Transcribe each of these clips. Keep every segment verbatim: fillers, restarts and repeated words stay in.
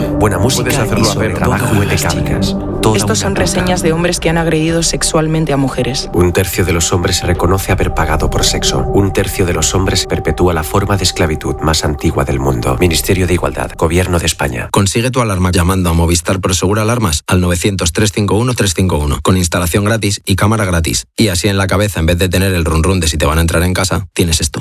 Buena música y sobre trabajo impecable. Estos son reseñas de hombres que han agredido sexualmente a mujeres. Un tercio de los hombres reconoce haber pagado por sexo. Un tercio de los hombres perpetúa la forma de esclavitud más antigua del mundo. Ministerio de Igualdad, Gobierno de España. Consigue tu alarma llamando a Movistar Prosegur Alarmas al novecientos, trescientos cincuenta y uno, trescientos cincuenta y uno, con instalación gratis y cámara gratis. Y así en la cabeza, en vez de tener el run run de si te van a entrar en casa, tienes esto.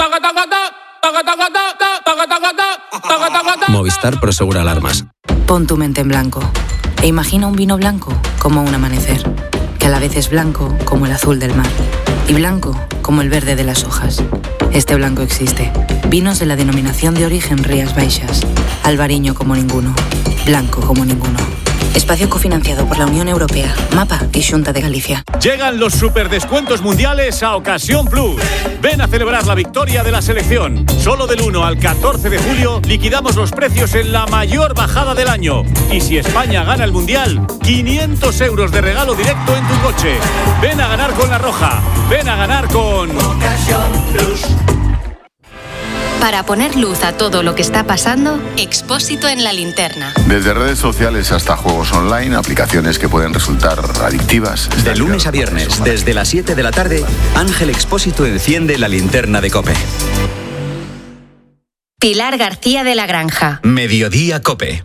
Movistar Prosegur Alarmas. Pon tu mente en blanco e imagina un vino blanco como un amanecer, que a la vez es blanco como el azul del mar y blanco como el verde de las hojas. Este blanco existe. Vinos de la denominación de origen Rías Baixas. Albariño como ninguno. Blanco como ninguno. Espacio cofinanciado por la Unión Europea, MAPA y Xunta de Galicia. Llegan los superdescuentos mundiales a Ocasión Plus. Ven a celebrar la victoria de la selección. Solo del uno al catorce de julio liquidamos los precios en la mayor bajada del año. Y si España gana el Mundial, quinientos euros de regalo directo en tu coche. Ven a ganar con La Roja. Ven a ganar con Ocasión Plus. Para poner luz a todo lo que está pasando, Expósito en la linterna. Desde redes sociales hasta juegos online, aplicaciones que pueden resultar adictivas. De lunes a viernes, desde las siete de la tarde, Ángel Expósito enciende la linterna de COPE. Pilar García de la Granja. Mediodía COPE.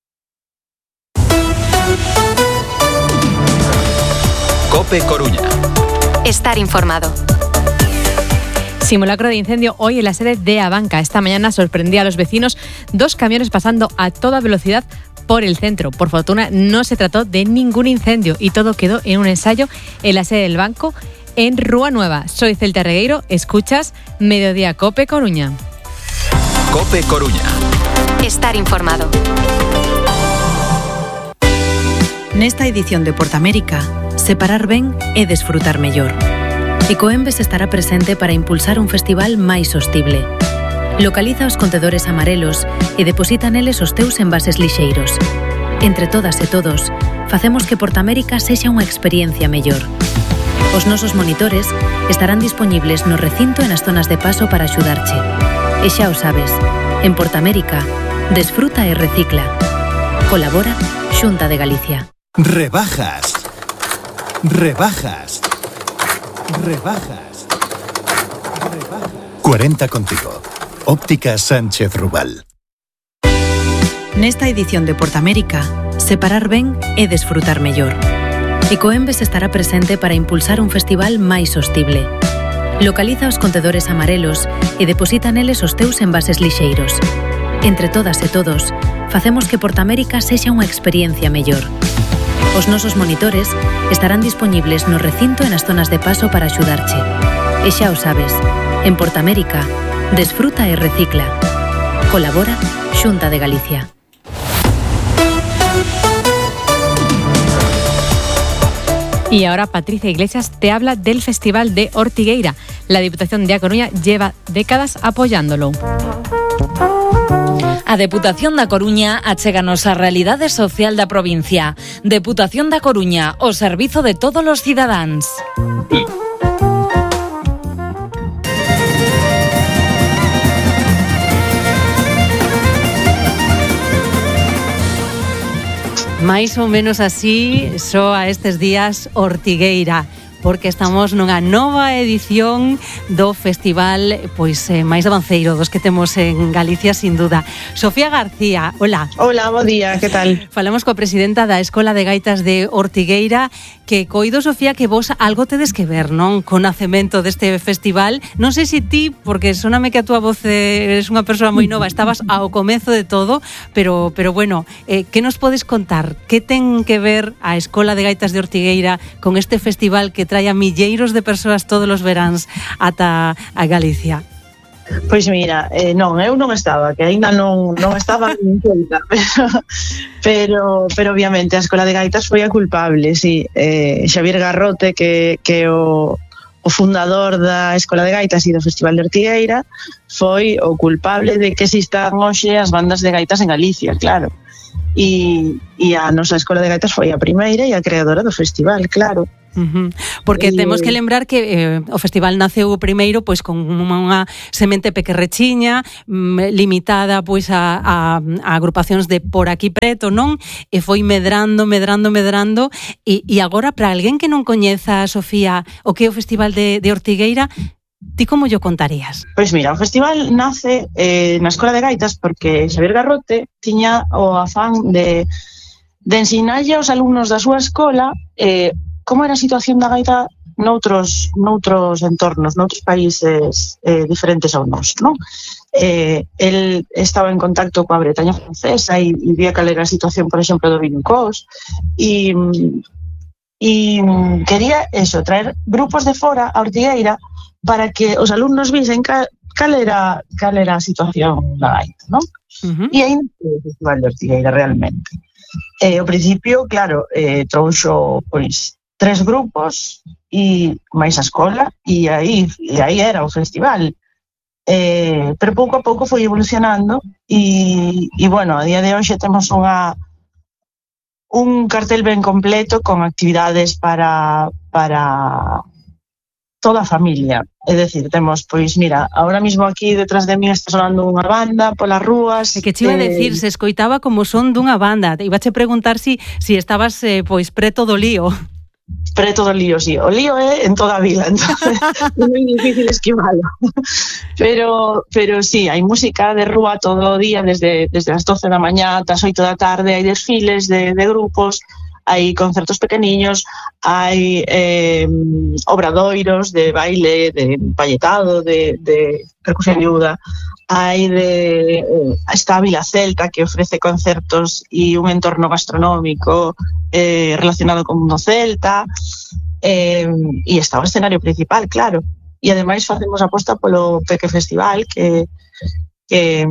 COPE Coruña. Estar informado. Simulacro de incendio hoy en la sede de Abanca. Esta mañana sorprendía a los vecinos dos camiones pasando a toda velocidad por el centro. Por fortuna no se trató de ningún incendio y todo quedó en un ensayo en la sede del banco en Rúa Nueva. Soy Celta Regueiro, escuchas Mediodía COPE Coruña. COPE Coruña. Estar informado. Nesta edición de Portamérica, separar ben e desfrutar mellor. Ecoembes estará presente para impulsar un festival máis sostible. Localiza os contedores amarelos e deposita neles os teus envases lixeiros. Entre todas e todos, facemos que Portamérica sexa unha experiencia mellor. Os nosos monitores estarán dispoñibles no recinto e nas zonas de paso para axudarche. E xa o sabes, en Portamérica, desfruta e recicla. Colabora Xunta de Galicia. Rebajas. Rebajas. Rebajas. Rebajas. cuarenta contigo. Óptica Sánchez Rubal. Nesta edición de Portamérica, separar ben e desfrutar mellor. Ecoembes estará presente para impulsar un festival máis sostible. Localiza os contedores amarelos e deposita neles os teus envases lixeiros. Entre todas e todos, facemos que Portamérica sexa unha experiencia mellor. Os nosos monitores estarán dispoñibles no recinto e nas zonas de paso para axudarche. E xa o sabes, en Portamérica, desfruta e recicla. Colabora Xunta de Galicia. Y ahora Patricia Iglesias te habla del Festival de Ortigueira. La Diputación de A Coruña lleva décadas apoyándolo. A Deputación da Coruña achéganos a realidade social da provincia. Deputación da Coruña, o servizo de todos os cidadáns. Mais ou menos así soa estes días Ortigueira, porque estamos nunha nova edición do festival pois eh, máis avanceiro dos que temos en Galicia, sin duda. Sofía García, hola. Hola, bo día, que tal? Falamos coa presidenta da Escola de Gaitas de Ortigueira, que coido, Sofía, que vos algo tedes que ver, non? Con nacemento deste festival. Non sei se ti, porque soname que a túa voz eres unha persoa moi nova, estabas ao comezo de todo, pero pero bueno, eh, que nos podes contar? Que ten que ver a Escola de Gaitas de Ortigueira con este festival que trae a milleiros de persoas todos os veráns ata a Galicia? Pois mira, eh, non, eu non estaba, que aínda non, non estaba en conta, pero, pero, pero obviamente a Escola de Gaitas foi a culpable, sí. Eh, Xavier Garrote, que, que o, o fundador da Escola de Gaitas e do Festival de Ortigueira, foi o culpable de que existan hoxe as bandas de gaitas en Galicia, claro. E, e a nosa Escola de Gaitas foi a primeira e a creadora do festival, claro. Uh-huh. Porque e... temos que lembrar que eh, o festival naceu primeiro pois con unha semente pequerrechiña, mm, limitada pois a, a, a agrupacións de por aquí preto, non? E foi medrando, medrando, medrando e, e agora para alguén que non coñeza, Sofía, o que é o Festival de, de Ortigueira, ti como yo contarías? Pois mira, o festival nace eh, na Escola de Gaitas porque Xavier Garrote tiña o afán de, de ensinarlle aos alumnos da súa escola eh, como era a situación da gaita noutros, noutros entornos, noutros países eh, diferentes ao noso, non? Eh, el estaba en contacto coa Bretaña francesa e, e vía cal era a situación, por exemplo, do vino Cos e, e quería eso, traer grupos de fora a Ortigueira para que os alumnos visen cal, cal, era, cal era a situación da gaita, non? Uh-huh. E aí o Festival de Ortigueira realmente. Eh, ao principio, claro, eh, trouxo, pois, tres grupos e máis a escola e aí, e aí era o festival. Eh, pero pouco a pouco foi evolucionando e, e bueno, a día de hoxe temos unha un cartel ben completo con actividades para para toda a familia. É dicir, temos, pois, mira, ahora mismo aquí detrás de mí está sonando unha banda polas rúas. E que te iba a decir, eh... se escoitaba como son dunha banda. Te iba a preguntar si, si estabas, eh, pois, preto do lío. Preto do lío, sí. O lío é en toda a vila, entonces é moi difícil esquivalo. Pero, pero sí, hai música de rúa todo o día, desde, desde as doce da mañá ata as oito da tarde, hai desfiles de, de grupos, hai concertos pequeniños, hai eh, obradoiros de baile, de palletado, de, de percusión miúda, hai de eh, está a Vila Celta que ofrece concertos e un entorno gastronómico eh, relacionado con o mundo celta, eh, e está o escenario principal, claro, e ademais facemos aposta polo Peque Festival que que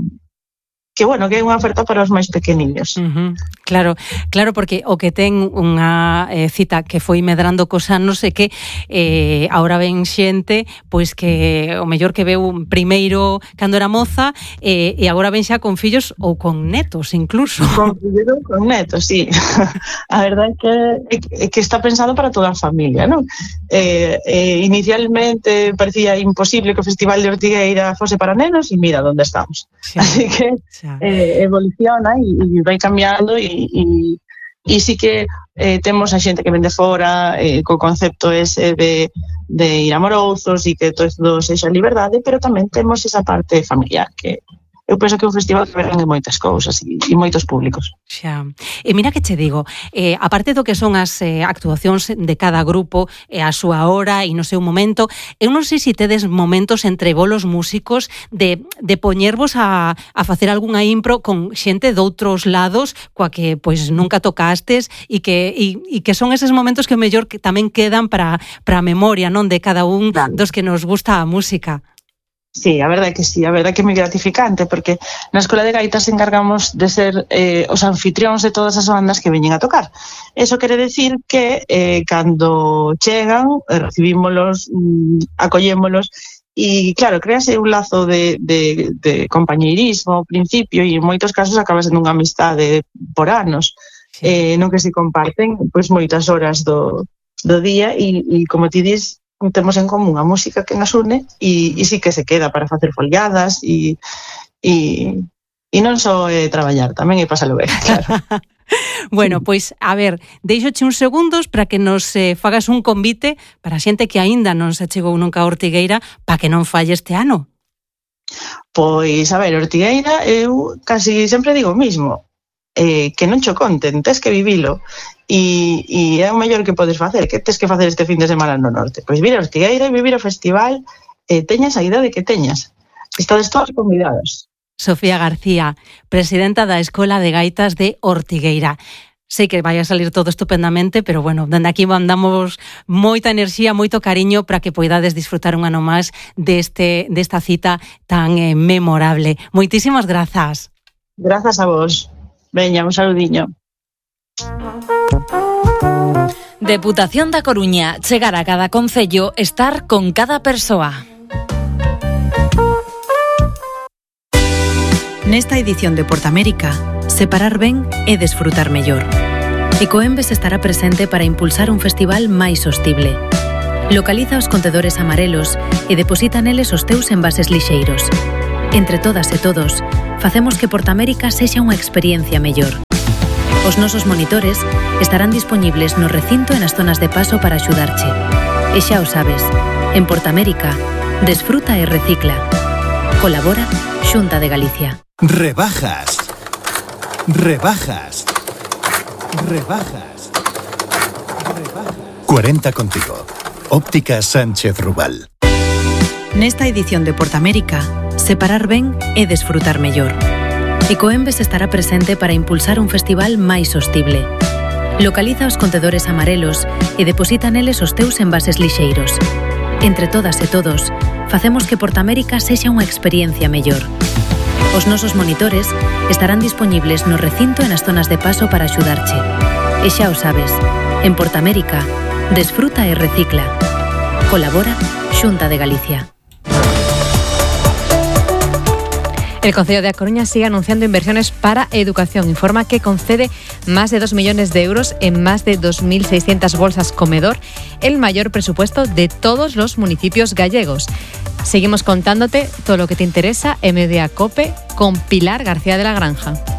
que bueno, que é unha oferta para os máis pequeniños. Uh-huh. Claro, claro, porque o que ten unha eh, cita que foi medrando cos anos é que eh, agora ven xente pois que o mellor que veu primeiro cando era moza eh, e agora ven xa con fillos ou con netos incluso. Con fillos ou con netos, sí. A verdade é que, é que está pensado para toda a familia, non? Eh, eh, inicialmente parecía imposible que o Festival de Ortigueira fose para nenos e mira onde estamos. Sí. Así que Eh, evoluciona e, e vai cambiando e, e, e sí que eh, temos a xente que vende fora eh, co concepto ese de, de ir a Morouzos e que todo sexa liberdade, pero tamén temos esa parte familiar que eu penso que é un festival que verán en moitas cousas e, e moitos públicos. Xa. E mira que che digo, eh, aparte do que son as eh, actuacións de cada grupo e eh, a súa hora e no seu momento, eu non sei se tedes momentos entre bolos músicos de, de poñervos a, a facer algunha impro con xente doutros lados coa que pois nunca tocastes e que, e, e que son eses momentos que o mellor que tamén quedan para a memoria, non, de cada un claro. Dos que nos gusta a música. Sí, a verdade que sí, a verdade que é moi gratificante porque na Escola de Gaitas encargamos de ser eh, os anfitrións de todas as bandas que veñen a tocar. Eso quere decir que eh, cando chegan, eh, recibímolos, mm, acollémolos e, claro, créase un lazo de, de, de compañeirismo ao principio e en moitos casos acaba sendo unha amistade por anos, sí. eh, non que se comparten pois moitas horas do, do día e, e como ti dis, temos en común a música que nos une e, e sí que se queda para facer foliadas e, e, e non só é traballar, tamén é pasalo ben, claro. Bueno, pois, a ver, deixoche uns segundos para que nos eh, fagas un convite para a xente que aínda non se chegou nunca a Ortigueira para que non falle este ano. Pois, a ver, Ortigueira, eu casi sempre digo o mismo, eh, que non cho conten, tes que vivilo. E, e é o mellor que podes facer. Que tes que facer este fin de semana no norte? Pois vir a Ortigueira e vivir o festival, eh, teñas a idade que teñas. Estades todos convidados. Sofía García, presidenta da Escola de Gaitas de Ortigueira. Sei que vai a salir todo estupendamente, pero bueno, dende aquí mandamos moita enerxía, moito cariño para que poidades disfrutar un ano máis deste, desta cita tan eh, memorable. Moitísimas grazas. Grazas a vos. Veña, un saludiño. Deputación da Coruña, chegar a cada concello, estar con cada persoa. Nesta edición de Portamérica, separar ben e desfrutar mellor. Ecoembes estará presente para impulsar un festival máis sostible. Localiza os contedores amarelos e deposita neles os teus envases lixeiros. Entre todas e todos, facemos que Portamérica sexa unha experiencia mellor. Os nosos monitores estarán dispoñibles no recinto e nas zonas de paso para axudarche. E xa o sabes, en Portamérica, desfruta e recicla. Colabora Xunta de Galicia. Rebajas. Rebajas. Rebajas. Rebajas. cuarenta contigo. Óptica Sánchez Rubal. Nesta edición de Portamérica, separar ben e desfrutar mellor. Ecoembes estará presente para impulsar un festival máis sostible. Localiza os contedores amarelos e deposita neles os teus envases lixeiros. Entre todas e todos, facemos que Portamérica sexa unha experiencia mellor. Os nosos monitores estarán dispoñibles no recinto e nas zonas de paso para axudarche. E xa o sabes, en Portamérica, desfruta e recicla. Colabora Xunta de Galicia. El Concello de A Coruña sigue anunciando inversiones para educación. Informa que concede más de dos millones de euros en más de dos mil seiscientas bolsas comedor, el mayor presupuesto de todos los municipios gallegos. Seguimos contándote todo lo que te interesa en Media Cope con Pilar García de la Granja.